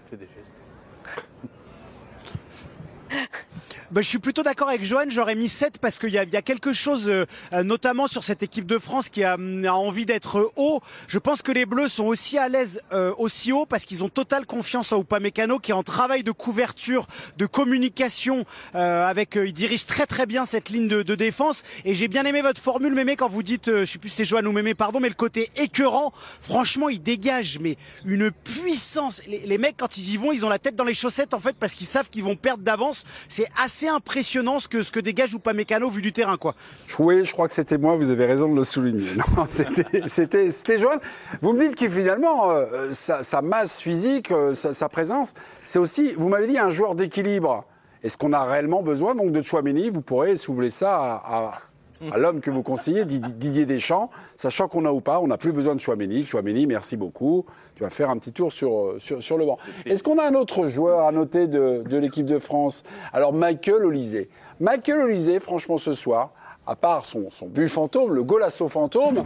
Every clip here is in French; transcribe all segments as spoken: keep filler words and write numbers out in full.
fais des gestes. Bah, je suis plutôt d'accord avec Johan, j'aurais mis sept parce qu'il y a, il y a quelque chose, euh, notamment sur cette équipe de France qui a, a envie d'être haut. Je pense que les Bleus sont aussi à l'aise euh, aussi haut parce qu'ils ont totale confiance en Upamecano qui est en travail de couverture, de communication, euh, avec, euh, il dirige très très bien cette ligne de, de défense. Et j'ai bien aimé votre formule, Mémé, quand vous dites, euh, je sais plus si c'est Johan ou Mémé, pardon, mais le côté écœurant, franchement, il dégage mais une puissance. Les, les mecs, quand ils y vont, ils ont la tête dans les chaussettes en fait parce qu'ils savent qu'ils vont perdre d'avance. C'est assez C'est impressionnant ce que, ce que dégage Upamecano vu du terrain, quoi. Oui, je crois que c'était moi, vous avez raison de le souligner. Non, c'était, c'était, c'était Johan. Vous me dites que finalement, euh, sa, sa masse physique, euh, sa, sa présence, c'est aussi, vous m'avez dit, un joueur d'équilibre. Est-ce qu'on a réellement besoin donc de Tchouaméni? Vous pourrez soulever ça à, à, à l'homme que vous conseillez, Didier Deschamps, sachant qu'on a ou pas, on n'a plus besoin de Tchouaméni. Tchouaméni, merci beaucoup. Tu vas faire un petit tour sur, sur, sur le banc. Est-ce qu'on a un autre joueur à noter de, de l'équipe de France? Alors, Michael Olise. Michael Olise, franchement, ce soir, à part son, son but fantôme, le golasso fantôme,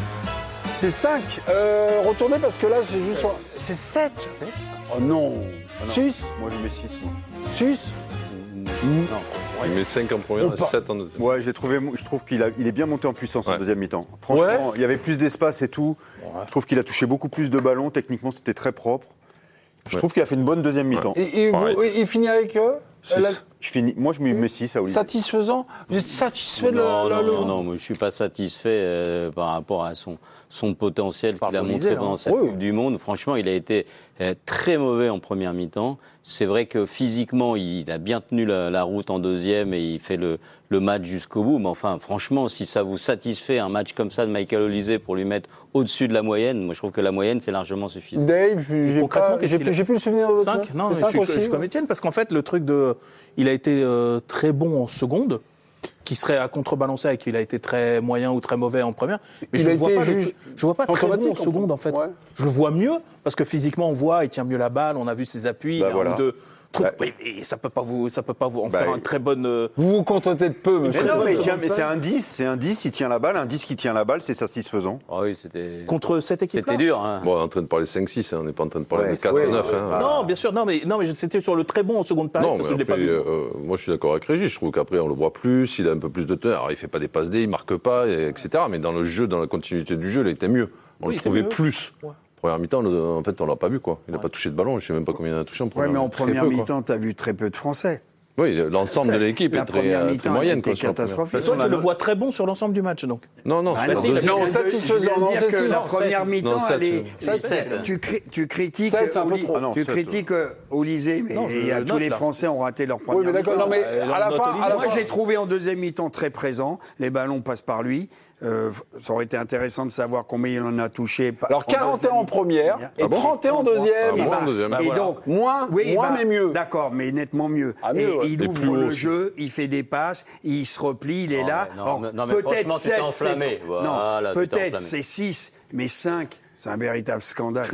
c'est cinq. Euh, retournez parce que là, j'ai juste... Sur... C'est sept. Oh non. six. Moi, je mets six. six. Non. Il met cinq en première et sept en deuxième. Ouais, j'ai trouvé, je trouve qu'il a, il est bien monté en puissance ouais. en deuxième mi-temps. Franchement, ouais. il y avait plus d'espace et tout. Ouais. Je trouve qu'il a touché beaucoup plus de ballons. Techniquement, c'était très propre. Je ouais. trouve qu'il a fait une bonne deuxième mi-temps. Ouais. Et, et vous, il finit avec eux la... je finis, Moi, je mets oui. six à Olivier. Satisfaisant? Vous êtes satisfait de non, le, non, le... non, non, moi, je ne suis pas satisfait euh, par rapport à son, son potentiel qu'il a montré pendant cette oui. Coupe du Monde. Franchement, il a été euh, très mauvais en première mi-temps. C'est vrai que physiquement, il a bien tenu la, la route en deuxième et il fait le, le match jusqu'au bout. Mais enfin, franchement, si ça vous satisfait un match comme ça de Michael Olise pour lui mettre au-dessus de la moyenne, moi je trouve que la moyenne, c'est largement suffisant. Dave, j'ai, pas, j'ai, plus, j'ai plus le souvenir de cinq. Non, mais cinq je, suis, aussi, je suis ouais. comme Étienne, parce qu'en fait, le truc de... Il a été euh, très bon en seconde, qui serait à contrebalancer avec qu'il a été très moyen ou très mauvais en première. Mais il je ne vois pas, juge... le, je vois pas très bon en seconde, en fait. Ouais. Je le vois mieux, parce que physiquement, on voit, il tient mieux la balle, on a vu ses appuis, bah il a voilà. un ou deux trucs. Bah. Oui, mais ça peut pas vous, ça peut pas vous en bah, faire un très bonne... Euh... Vous vous contentez de peu, monsieur. Mais non, mais, tient, mais c'est un dix, c'est un dix, il tient la balle, un dix qui tient la balle, c'est satisfaisant. Ah oui, c'était... Contre cette équipe-là. C'était dur, hein. Bon, on est en train de parler cinq six, hein, on n'est pas en train de parler ouais, de quatre neuf. Ouais, hein. ouais. Non, bien sûr, non, mais, non, mais c'était sur le très bon en seconde période, non, parce mais que après, je l'ai pas vu. Euh, moi, je suis d'accord avec Régis, je trouve qu'après, on le voit plus, il a un peu plus de teneur. Alors, il fait pas des passes D, il marque pas, et, etc. Mais dans le jeu, dans la continuité du jeu, il était mieux. On oui, le trouvait mieux. plus. Ouais. Première mi-temps, en fait, on l'a pas vu, quoi. Il n'a ouais. pas touché de ballon, je sais même pas combien il a touché en première mi-temps. Oui, mais en première peu, mi-temps, tu as vu très peu de Français. Oui, l'ensemble de l'équipe est très, euh, très moyenne. C'était catastrophique. Toi, tu le vois très bon sur l'ensemble du match, donc. Non, non, bah, c'est non, deuxième... non, satisfaisant. Non, c'est que la non, première mi-temps, non, elle est... sept, sept, tu, cri- tu critiques sept, Oli... ah non, tu sept, critiques euh, Olise, mais non, et, tous les là. Français ont raté leur première oui, mais d'accord, mi-temps. Non, mais euh, à la fin, à la moi, fin... j'ai trouvé en deuxième mi-temps très présent. Les ballons passent par lui. Euh, ça aurait été intéressant de savoir combien il en a touché. Alors quarante et un en première et trente et un en deuxième. Ah, moins en deuxième. Et donc, moins, oui, moins bah, mais mieux. D'accord, mais nettement mieux. Ah, mieux et ouais. il et ouvre le aussi. jeu, il fait des passes, il se replie, il est non, là. Mais non, Or, non, mais peut-être sept, enflammé. Voilà, non, peut-être c'est six, mais cinq, c'est un véritable scandale.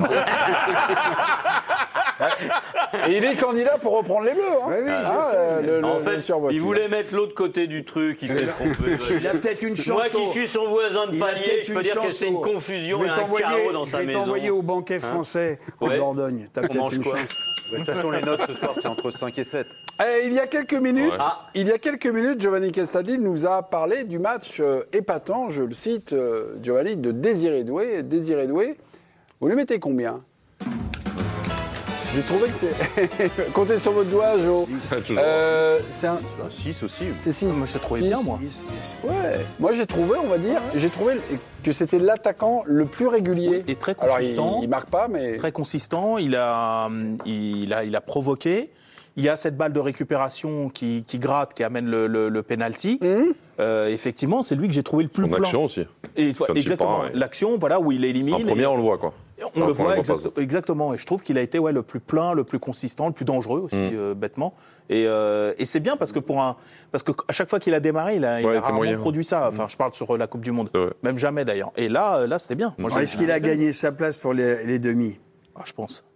Et il est candidat pour reprendre les Bleus. Hein. Oui, oui, ah, je sais. Le, le, en le, fait, le il voulait mettre l'autre côté du truc, il s'est trompé. Il a peut-être une chance. Moi qui suis son voisin de palier, je peux dire que c'est une au... confusion et un chaos dans sa maison. Je vais t'envoyer au banquet français hein ouais. en Dordogne. T'as peut-être une quoi chance. De toute façon, les notes ce soir, c'est entre cinq et sept. Eh, il y a quelques minutes, ouais. ah. il y a quelques minutes, Giovanni Castaldi nous a parlé du match euh, épatant, je le cite, euh, Giovanni, de Désiré Doué. Désiré Doué, vous lui mettez combien? J'ai trouvé que c'est... Comptez sur votre doigt, Jo. Euh, c'est un... six aussi. C'est six. Moi, je trouvais bien, moi. six, six. Ouais. Moi, j'ai trouvé, on va dire, j'ai trouvé que c'était l'attaquant le plus régulier. Et très consistant. Alors, il, il marque pas, mais... Très consistant, il a, il a, il a provoqué. Il y a cette balle de récupération qui, qui gratte, qui amène le, le, le penalty. Mmh. Euh, effectivement, c'est lui que j'ai trouvé le plus en plan. action aussi. Et, exactement. Part, ouais. L'action, voilà, où il élimine. En première, et, on le voit, quoi. On le voit, exact, exactement. Et je trouve qu'il a été ouais, le plus plein, le plus consistant, le plus dangereux aussi, mmh. euh, bêtement. Et, euh, et c'est bien parce que pour un, parce que à chaque fois qu'il a démarré, il a, ouais, il a rarement moyen, produit ça. Enfin, je parle sur la Coupe du Monde, ouais. Même jamais d'ailleurs. Et là, là, c'était bien. Moi, est-ce qu'il a gagné sa place pour les, les demi? Ah, je pense.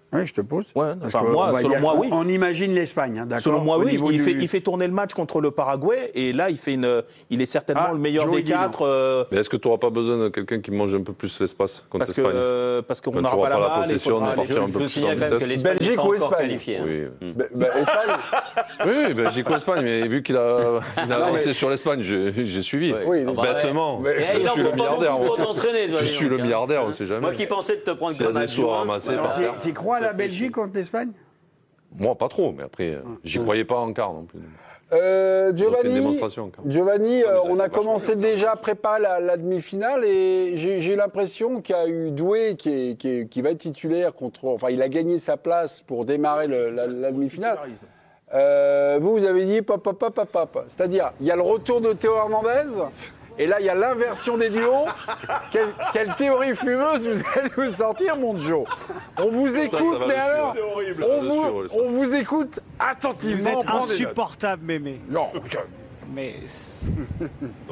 Oui, je te pose. Ouais, Parce enfin, que moi, on va selon dire moi, qu'on- oui. On imagine l'Espagne, hein, d'accord. Selon moi, au oui. niveau Il, du- fait, il fait tourner le match contre le Paraguay et là, il, fait une, il est certainement Ah, le meilleur Joe, des il dit non. quatre. euh, Mais est-ce que tu n'auras pas besoin de quelqu'un qui mange un peu plus l'espace contre parce que l'Espagne euh, parce qu'on Quand tu n'aura auras pas la pas la balle. il possession, faudra on aller- partir un peu Je plus signale en quand même que vitesse. l'Espagne n'est Belgique pas ou encore Espagne qualifiée. hein. Oui, Bah, bah, Espagne. oui, oui Belgique ou Espagne, mais vu qu'il a, il a Non, avancé mais- sur l'Espagne, j'ai j'ai suivi. Oui, Ah bah, Bêtement. ouais. Et Je il en suis faut le pas milliardaire. beaucoup moi. pour t'entraîner, toi, Je dis suis donc, le hein. milliardaire, on sait jamais. Moi qui pensais de te prendre S'il y a comme un des soirs joint, ramassés alors, par T'y- terre. T'y crois à la Belgique contre l'Espagne? Moi, pas trop, mais après, euh, j'y croyais pas en quart non plus. Euh, Ils ont fait une Giovanni, démonstration, quand même. Giovanni, Non, mais euh, ça a on été a vachement commencé bien. déjà à préparer la, la demi-finale et j'ai j'ai l'impression qu'il y a eu Doué qui, est- qui, est- qui va être titulaire contre. Enfin, il a gagné sa place pour démarrer le- la, la demi-finale. Euh, vous, vous avez dit pop, pop, pop, pop, pop. C'est-à-dire, il y a le retour de Théo Hernandez. Et là, il y a l'inversion des duos. Quelle, quelle théorie fumeuse vous allez nous sortir, mon Joe. On vous écoute, ça va mais dessus, alors, c'est horrible. on, Ça va vous, dessus, ouais, ça. on vous écoute Vous attentivement. êtes on prend des notes. insupportable, Mémé. Non, Mais... Donc.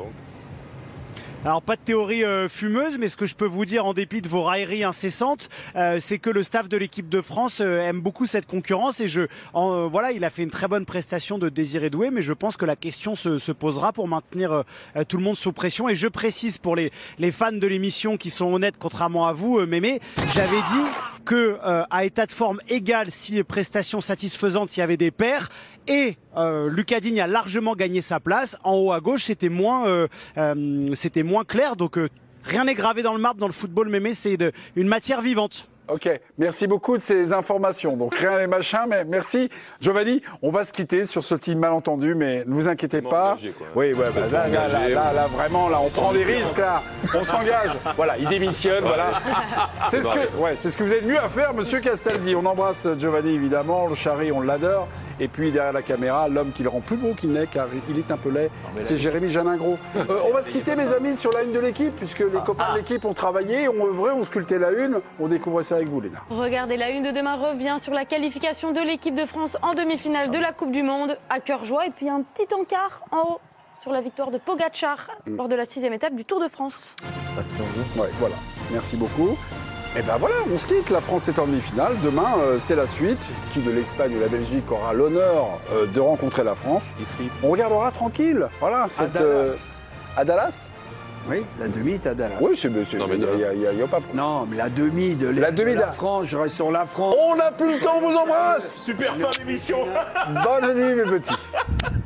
Alors, pas de théorie euh, fumeuse, mais ce que je peux vous dire, en dépit de vos railleries incessantes, euh, c'est que le staff de l'équipe de France euh, aime beaucoup cette concurrence. Et je, en, euh, voilà, il a fait une très bonne prestation de Désiré Doué, mais je pense que la question se, se posera pour maintenir euh, tout le monde sous pression. Et je précise pour les, les fans de l'émission qui sont honnêtes, contrairement à vous, euh, Mémé, j'avais dit que euh, à état de forme égal, si prestation satisfaisante, il y avait des pairs. Et euh, Lucas Digne a largement gagné sa place. En haut à gauche, c'était moins, euh, euh, c'était moins clair. Donc euh, rien n'est gravé dans le marbre dans le football, Mémé. C'est de- une matière vivante. Ok, merci beaucoup de ces informations. Donc rien n'est machin, mais merci. Giovanni, on va se quitter sur ce petit malentendu, mais ne vous inquiétez Comment pas. engager, quoi. Oui, ouais, bah, là, là, là, là, là, vraiment, là, on prend des risques, là. On s'engage. Voilà, il démissionne, voilà. C'est ce que, ouais, c'est ce que vous avez de mieux à faire, Monsieur Castaldi. On embrasse Giovanni, évidemment. Le Charry, on l'adore. Et puis derrière la caméra, l'homme qui le rend plus beau qu'il n'est, car il est un peu laid, c'est Jérémy Janingro. Euh, on va se quitter, mes amis, sur la une de l'équipe, puisque les copains de l'équipe ont travaillé, ont œuvré, ont sculpté la une. On découvre ça avec vous, Léna. Regardez, la une de demain revient sur la qualification de l'équipe de France en demi-finale de la Coupe du Monde à cœur joie. Et puis un petit encart en haut sur la victoire de Pogacar lors de la sixième étape du Tour de France. Ouais, voilà. Merci beaucoup. Et ben voilà, on se quitte. La France est en demi-finale. Demain, euh, c'est la suite. Qui de l'Espagne ou la Belgique aura l'honneur euh, de rencontrer la France? On regardera tranquille. Voilà. À Cette, Dallas. euh, à Dallas. Oui, la demi est à Dallas. Oui, c'est. c'est- Non, mais il y a- il y a- il y a- il y a pas. Non, mais la demi de, La demi de la de- France, je reste sur la France. On n'a plus le temps. On vous embrasse. Super fin d'émission. Bonne nuit, mes petits.